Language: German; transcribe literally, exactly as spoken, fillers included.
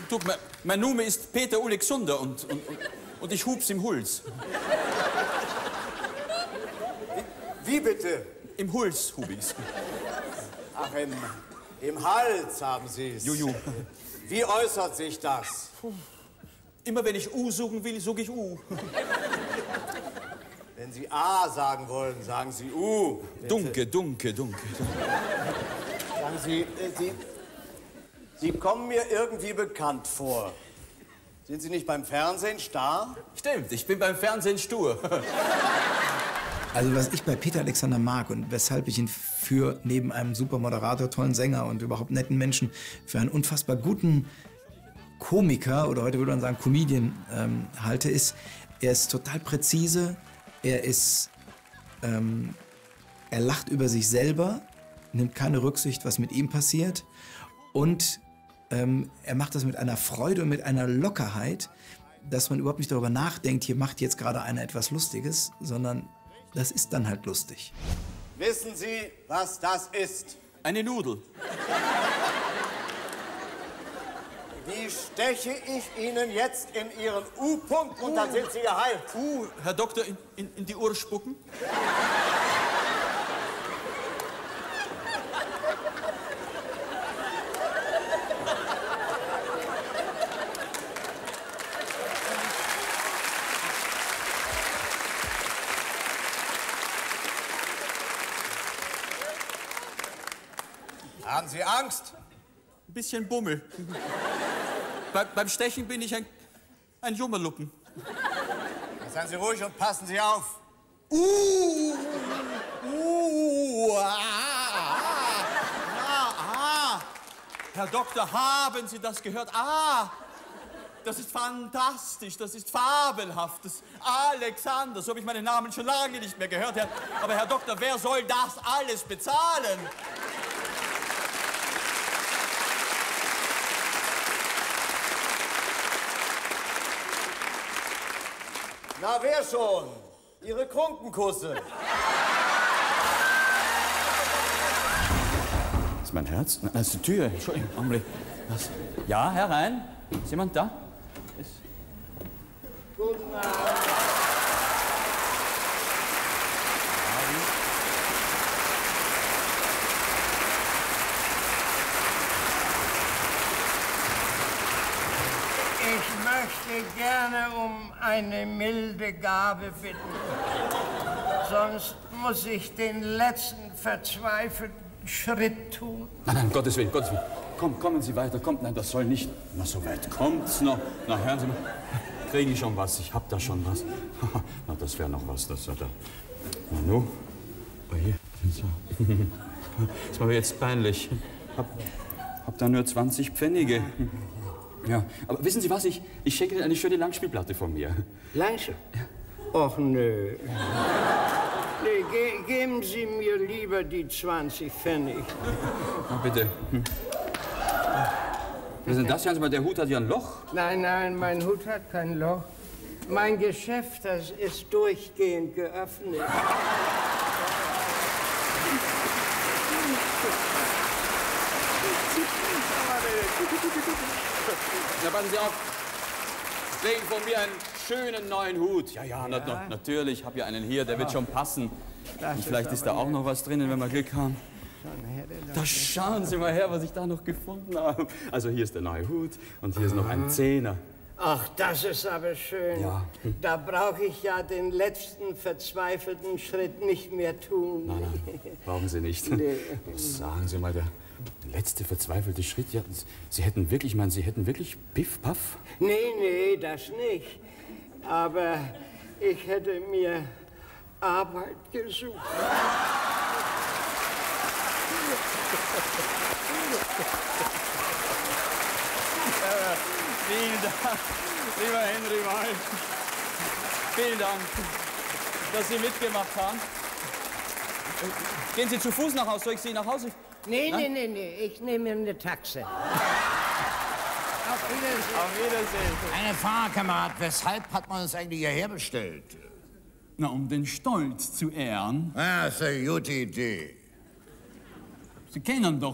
Du, mein, mein Name ist Peter Alexander und, und, und, und ich hub's im Huls. Wie, wie bitte? Im Huls hub ich's. Ach, im, im Hals haben Sie es. Juju. Wie äußert sich das? Immer wenn ich U suchen will, suche ich U. Wenn Sie A sagen wollen, sagen Sie U. Bitte. Dunke, dunke, dunke. Sagen Sie, äh, Sie, Sie kommen mir irgendwie bekannt vor. Sind Sie nicht beim Fernsehen starr? Stimmt, ich bin beim Fernsehen stur. Also was ich bei Peter Alexander mag und weshalb ich ihn für neben einem super Moderator, tollen Sänger und überhaupt netten Menschen für einen unfassbar guten Komiker oder heute würde man sagen Comedian ähm, halte, ist, er ist total präzise, er ist, ähm, er lacht über sich selber, nimmt keine Rücksicht, was mit ihm passiert und ähm, er macht das mit einer Freude und mit einer Lockerheit, dass man überhaupt nicht darüber nachdenkt, hier macht jetzt gerade einer etwas Lustiges, sondern das ist dann halt lustig. Wissen Sie, was das ist? Eine Nudel. Die steche ich Ihnen jetzt in Ihren U-Punkt und dann sind Sie geheilt. Uh, Herr Doktor, in, in, in die Uhr spucken? Haben Sie Angst? Ein bisschen Bummel. Bei, beim Stechen bin ich ein, ein Jummerluppen. Jetzt seien Sie ruhig und passen Sie auf. Uh, uh, ah, ah, ah. Herr Doktor, haben Sie das gehört? Ah, das ist fantastisch, das ist fabelhaft. Das Alexander, so habe ich meinen Namen schon lange nicht mehr gehört. Herr, aber Herr Doktor, wer soll das alles bezahlen? Na, wer schon? Ihre Krunkenkusse. Ist mein Herz? Nein, das ist die Tür. Entschuldigung, Augenblick. Was? Ja, herein. Ist jemand da? Ist... Guten Abend. Ich möchte gerne um eine milde Gabe bitten. Sonst muss ich den letzten verzweifelten Schritt tun. Nein, nein, um Gottes Willen, Gottes Willen. Komm, kommen Sie weiter, kommt. Nein, das soll nicht. Na, so weit kommt's noch. Na, hören Sie mal. Kriegen ich schon was? Ich hab da schon was. Na, das wäre noch was. Das hat er. Na, nu. Oh, hier. Das war mir jetzt peinlich. Hab, hab da nur zwanzig Pfennige. Ja, aber wissen Sie was? Ich, ich schenke Ihnen eine schöne Langspielplatte von mir. Langspiel? Och, nö. Nee, ge geben Sie mir lieber die zwanzig Pfennig. Na, bitte. Hm. Was ist denn das? Hören Sie mal, der Hut hat ja ein Loch. Nein, nein, mein Hut hat kein Loch. Mein Geschäft, das ist durchgehend geöffnet. Na, passen Sie auf. Legen von mir einen schönen neuen Hut. Ja, ja, na, na, natürlich. Ich habe ja einen hier, der wird schon passen. Und vielleicht ist da auch noch was drinnen, wenn wir Glück haben. Da schauen Sie mal her, was ich da noch gefunden habe. Also hier ist der neue Hut und hier ist noch ein Zehner. Ach, das ist aber schön. Ja. Da brauche ich ja den letzten verzweifelten Schritt nicht mehr tun. Nein, nein, brauchen Sie nicht. Nee. Sagen Sie mal, der letzte verzweifelte Schritt, ja, Sie hätten wirklich, meinen Sie hätten wirklich Piff, Paff? Nee, nee, das nicht. Aber ich hätte mir Arbeit gesucht. Vielen Dank, lieber Henry Wald. Vielen Dank, dass Sie mitgemacht haben. Gehen Sie zu Fuß nach Hause? Soll ich Sie nach Hause? Nee, nee, nee, nee, ich nehme eine Taxe. Auf Wiedersehen. Auf Wiedersehen. Eine Fahrkamerad, weshalb hat man uns eigentlich hierher bestellt? Na, um den Stolz zu ehren. Ah, das ist eine gute Idee. Sie kennen doch